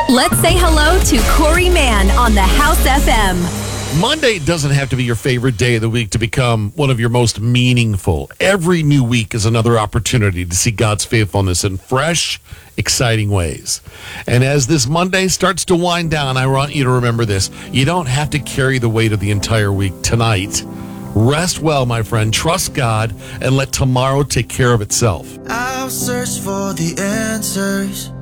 Let's say hello to Corey Mann on the House FM. Monday doesn't have to be your favorite day of the week to become one of your most meaningful. Every new week is another opportunity to see God's faithfulness in fresh, exciting ways. And as this Monday starts to wind down, I want you to remember this. You don't have to carry the weight of the entire week tonight. Rest well, my friend. Trust God and let tomorrow take care of itself. I'll search for the answers